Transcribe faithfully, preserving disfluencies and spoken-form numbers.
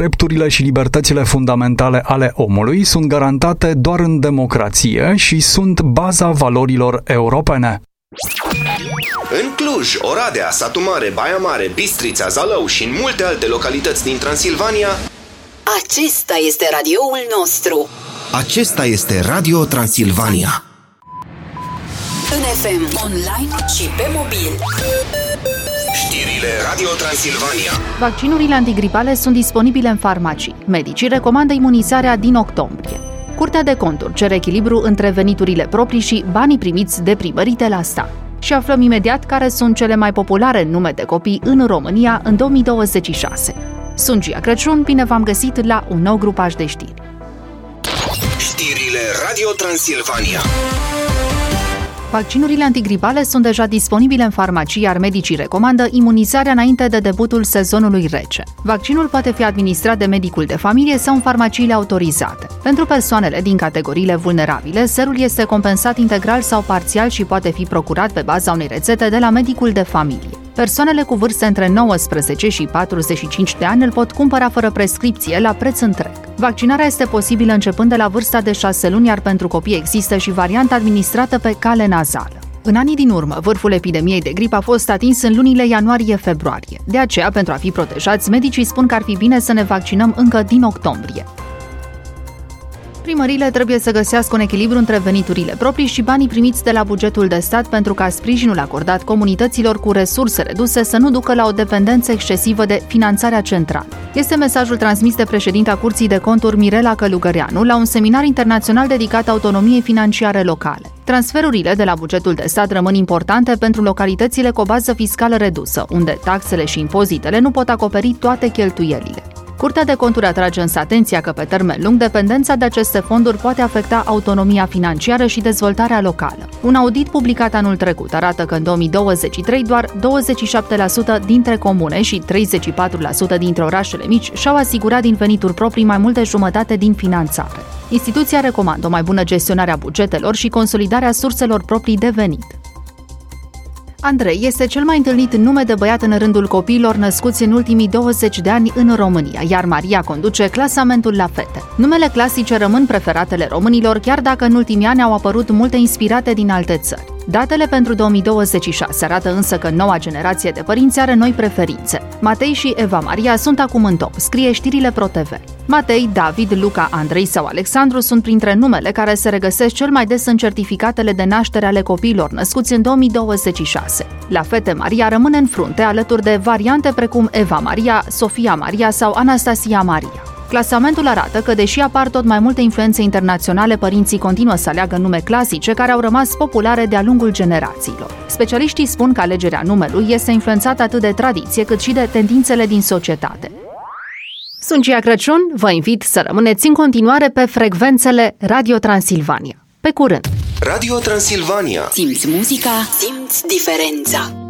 drepturile și libertățile fundamentale ale omului sunt garantate doar în democrație și sunt baza valorilor europene. În Cluj, Oradea, Satu Mare, Baia Mare, Bistrița, Zalău și în multe alte localități din Transilvania, acesta este radioul nostru. Acesta este Radio Transilvania. În F M, online și pe mobil. Știrile Radio Transilvania. Vaccinurile antigripale sunt disponibile în farmacii. Medicii recomandă imunizarea din octombrie. Curtea de Conturi cere echilibru între veniturile proprii și banii primiți de primării de la stat. Și aflăm imediat care sunt cele mai populare nume de copii în România în două mii douăzeci și șase. Sunt Gia Crăciun, bine v-am găsit la un nou grupaj de știri. Știrile Radio Transilvania. Vaccinurile antigripale sunt deja disponibile în farmacii, iar medicii recomandă imunizarea înainte de debutul sezonului rece. Vaccinul poate fi administrat de medicul de familie sau în farmaciile autorizate. Pentru persoanele din categoriile vulnerabile, serul este compensat integral sau parțial și poate fi procurat pe baza unei rețete de la medicul de familie. Persoanele cu vârste între nouăsprezece și patruzeci și cinci de ani îl pot cumpăra fără prescripție la preț întreg. Vaccinarea este posibilă începând de la vârsta de șase luni, iar pentru copii există și varianta administrată pe cale nazală. În anii din urmă, vârful epidemiei de gripă a fost atins în lunile ianuarie-februarie. De aceea, pentru a fi protejați, medicii spun că ar fi bine să ne vaccinăm încă din octombrie. Primăriile trebuie să găsească un echilibru între veniturile proprii și banii primiți de la bugetul de stat pentru ca sprijinul acordat comunităților cu resurse reduse să nu ducă la o dependență excesivă de finanțarea centrală. Este mesajul transmis de președinta Curții de Conturi Mirela Călugăreanu la un seminar internațional dedicat autonomiei financiare locale. Transferurile de la bugetul de stat rămân importante pentru localitățile cu o bază fiscală redusă, unde taxele și impozitele nu pot acoperi toate cheltuielile. Curtea de Conturi atrage însă atenția că pe termen lung dependența de aceste fonduri poate afecta autonomia financiară și dezvoltarea locală. Un audit publicat anul trecut arată că în două mii douăzeci și trei doar douăzeci și șapte la sută dintre comune și treizeci și patru la sută dintre orașele mici și-au asigurat din venituri proprii mai mult de jumătate din finanțare. Instituția recomandă o mai bună gestionare a bugetelor și consolidarea surselor proprii de venit. Andrei este cel mai întâlnit nume de băiat în rândul copiilor născuți în ultimii douăzeci de ani în România, iar Maria conduce clasamentul la fete. Numele clasice rămân preferatele românilor, chiar dacă în ultimii ani au apărut multe inspirate din alte țări. Datele pentru două mii douăzeci și șase arată însă că noua generație de părinți are noi preferințe. Matei și Eva Maria sunt acum în top, scrie știrile ProTV. Matei, David, Luca, Andrei sau Alexandru sunt printre numele care se regăsesc cel mai des în certificatele de naștere ale copiilor născuți în două mii douăzeci și șase. La fete, Maria rămâne în frunte alături de variante precum Eva Maria, Sofia Maria sau Anastasia Maria. Clasamentul arată că, deși apar tot mai multe influențe internaționale, părinții continuă să aleagă nume clasice care au rămas populare de-a lungul generațiilor. Specialiștii spun că alegerea numelui este influențată atât de tradiție cât și de tendințele din societate. Sunt Gia Crăciun, vă invit să rămâneți în continuare pe frecvențele Radio Transilvania. Pe curând! Radio Transilvania. Simți muzica, simți diferența.